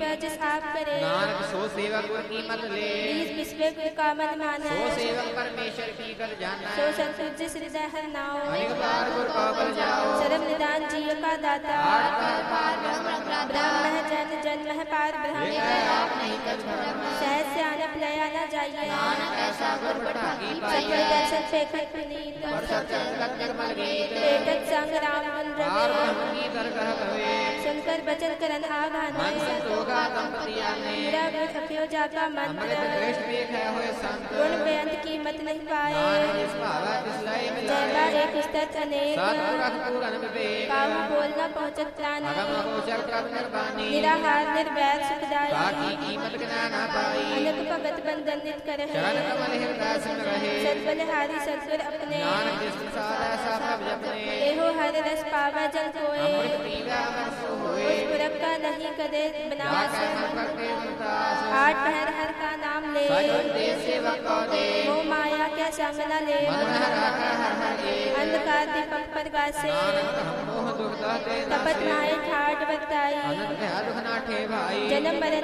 कृपा जिस आप करे। नानक सो सेवक गुर की मत ले। नीज विस्वे गुर का मन माना। सो सेवक परमेश्वर की कर जाना। सो सतगुर जिस हृदय हर नाओ। अनेक बार गुर को बल जाओ। सर्व निदान जीव का दाता। ब्रह्म जन जन्म है पार ब्रह्म। सहज से आनप लया न जाइए। सकल दर्शन पेखत पुनीत। पेटक संग राम गुण रवे। शंकर बचन करन आघाना। मेरा गुण अप्यो जाका मंत्र। गुण बेअंत कीमत नहीं पाए। जयबा एक उस्तत अनेक। काहू बोल न पहुँचत प्राणी। निराहार निर्वैर सुखदाई। अनक भगत बंधन नित करहि। सद्बलहारी सद्गुर अपने। एहो हर रस पावै जल कोय। उस पुरख का नहीं कदे बनास। आठ पहर हर का नाम ले। मोह माया क्या संग न ले। अंधकार दीपक प्रकाशे। तपत नाय ठाट बताई। जन्म मरण